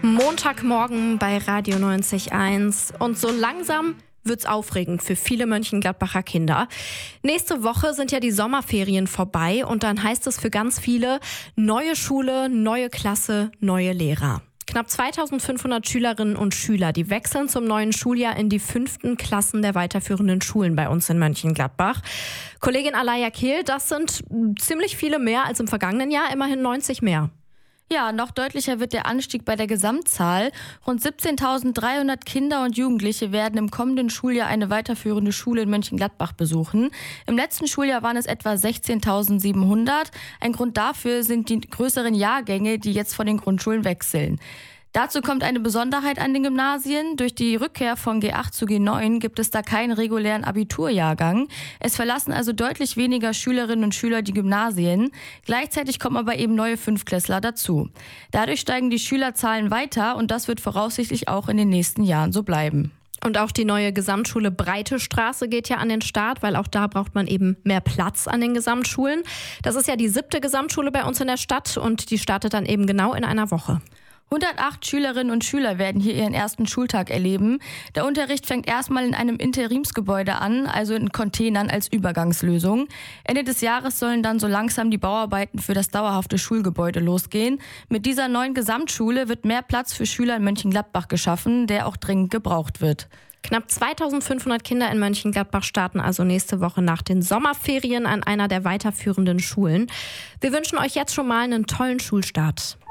Montagmorgen bei Radio 90.1 und so langsam wird's aufregend für viele Mönchengladbacher Kinder. Nächste Woche sind ja die Sommerferien vorbei und dann heißt es für ganz viele neue Schule, neue Klasse, neue Lehrer. Knapp 2500 Schülerinnen und Schüler, die wechseln zum neuen Schuljahr in die 5. Klassen der weiterführenden Schulen bei uns in Mönchengladbach. Kollegin Alaya Kehl, das sind ziemlich viele mehr als im vergangenen Jahr, immerhin 90 mehr. Ja, noch deutlicher wird der Anstieg bei der Gesamtzahl. Rund 17.300 Kinder und Jugendliche werden im kommenden Schuljahr eine weiterführende Schule in Mönchengladbach besuchen. Im letzten Schuljahr waren es etwa 16.700. Ein Grund dafür sind die größeren Jahrgänge, die jetzt von den Grundschulen wechseln. Dazu kommt eine Besonderheit an den Gymnasien. Durch die Rückkehr von G8 zu G9 gibt es da keinen regulären Abiturjahrgang. Es verlassen also deutlich weniger Schülerinnen und Schüler die Gymnasien. Gleichzeitig kommen aber eben neue Fünftklässler dazu. Dadurch steigen die Schülerzahlen weiter und das wird voraussichtlich auch in den nächsten Jahren so bleiben. Und auch die neue Gesamtschule Breite Straße geht ja an den Start, weil auch da braucht man eben mehr Platz an den Gesamtschulen. Das ist ja die 7. Gesamtschule bei uns in der Stadt und die startet dann eben genau in einer Woche. 108 Schülerinnen und Schüler werden hier ihren ersten Schultag erleben. Der Unterricht fängt erstmal in einem Interimsgebäude an, also in Containern als Übergangslösung. Ende des Jahres sollen dann so langsam die Bauarbeiten für das dauerhafte Schulgebäude losgehen. Mit dieser neuen Gesamtschule wird mehr Platz für Schüler in Mönchengladbach geschaffen, der auch dringend gebraucht wird. Knapp 2500 Kinder in Mönchengladbach starten also nächste Woche nach den Sommerferien an einer der weiterführenden Schulen. Wir wünschen euch jetzt schon mal einen tollen Schulstart.